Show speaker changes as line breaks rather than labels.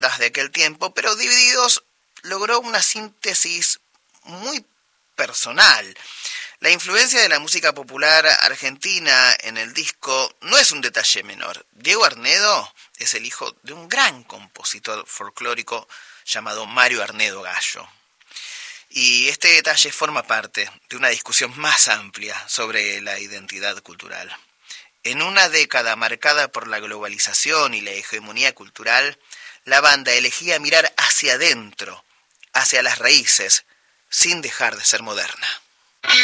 de aquel tiempo, pero Divididos logró una síntesis muy personal. La influencia de la música popular argentina en el disco no es un detalle menor. Diego Arnedo es el hijo de un gran compositor folclórico llamado Mario Arnedo Gallo. Y este detalle forma parte de una discusión más amplia sobre la identidad cultural. En una década marcada por la globalización y la hegemonía cultural, la banda elegía mirar hacia adentro, hacia las raíces, sin dejar de ser moderna.